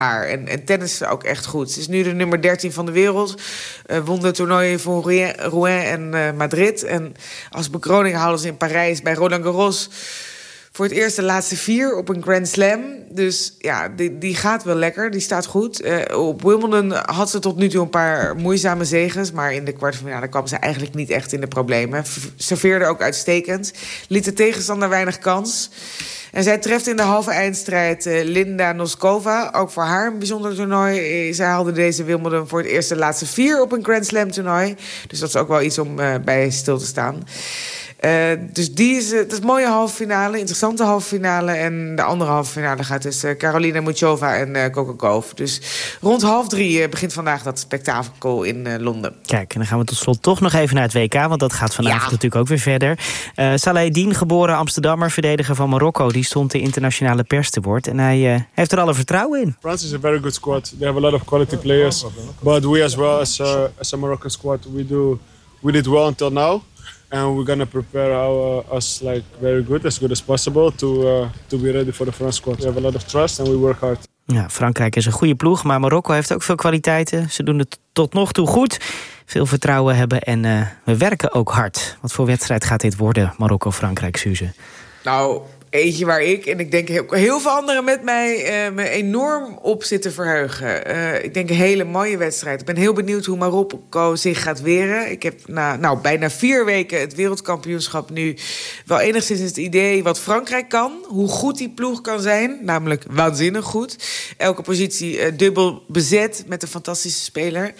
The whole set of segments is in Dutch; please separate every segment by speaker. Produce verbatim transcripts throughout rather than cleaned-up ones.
Speaker 1: En, en tennis ook echt goed. Ze is nu de nummer dertien van de wereld. Uh, won de toernooien voor Rouen, Rouen en uh, Madrid. En als bekroning haalden ze in Parijs bij Roland Garros voor het eerst de laatste vier op een Grand Slam. Dus ja, die, die gaat wel lekker. Die staat goed. Uh, op Wimbledon had ze tot nu toe een paar moeizame zegens. Maar in de kwartfinale kwam ze eigenlijk niet echt in de problemen. Serveerde ook uitstekend. Liet de tegenstander weinig kans. En zij treft in de halve eindstrijd uh, Linda Noskova. Ook voor haar een bijzonder toernooi. Zij haalde deze Wimbledon voor het eerst de laatste vier op een Grand Slam toernooi. Dus dat is ook wel iets om uh, bij stil te staan. Uh, dus die is, uh, dat is een mooie halve finale, interessante halve finale. En de andere halve finale gaat tussen uh, Karolina Muchova en uh, Coco Gauff. Dus rond half drie uh, begint vandaag dat spektakel in uh, Londen.
Speaker 2: Kijk, en dan gaan we tot slot toch nog even naar het W K, want dat gaat vanavond ja. natuurlijk ook weer verder. Uh, Saleh Dien, geboren Amsterdammer, verdediger van Marokko, die stond de internationale pers te woord. En hij uh, heeft er alle vertrouwen in.
Speaker 3: France is a very good squad. They have a lot of quality players. But we as well, as a, as a Moroccan squad, we, do, we did well until now. And we're gonna prepare our, us like very good, as good as possible, to uh, to be ready for the France squad. We have a lot of trust and we work hard.
Speaker 2: Ja, Frankrijk is een goede ploeg, maar Marokko heeft ook veel kwaliteiten. Ze doen het tot nog toe goed, veel vertrouwen hebben en uh, we werken ook hard. Wat voor wedstrijd gaat dit worden, Marokko-Frankrijk, Suze?
Speaker 1: Nou, eentje waar ik, en ik denk heel, heel veel anderen met mij, uh, me enorm op zitten verheugen. Uh, ik denk een hele mooie wedstrijd. Ik ben heel benieuwd hoe Marokko zich gaat weren. Ik heb na nou, bijna vier weken het wereldkampioenschap nu wel enigszins het idee wat Frankrijk kan. Hoe goed die ploeg kan zijn. Namelijk waanzinnig goed. Elke positie uh, dubbel bezet met een fantastische speler.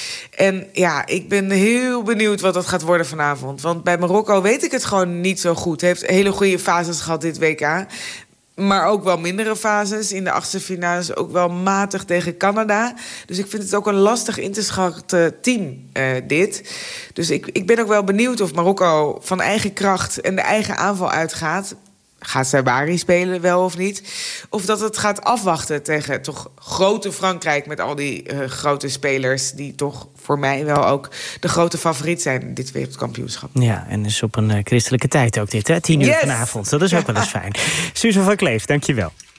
Speaker 1: En ja, ik ben heel benieuwd wat dat gaat worden vanavond. Want bij Marokko weet ik het gewoon niet zo goed. Hij heeft hele goede fases gehad dit W K. Maar ook wel mindere fases. In de achtste finales ook wel matig tegen Canada. Dus ik vind het ook een lastig in te schatten team, uh, dit. Dus ik, ik ben ook wel benieuwd of Marokko van eigen kracht en de eigen aanval uitgaat. Gaat Sabari spelen, wel of niet? Of dat het gaat afwachten tegen toch grote Frankrijk met al die uh, grote spelers die toch voor mij wel ook de grote favoriet zijn in dit wereldkampioenschap.
Speaker 2: Ja, en dus op een uh, christelijke tijd ook dit, hè? Tien uur yes. vanavond. Dat is ook wel eens fijn. Suze van Kleef, dank je wel.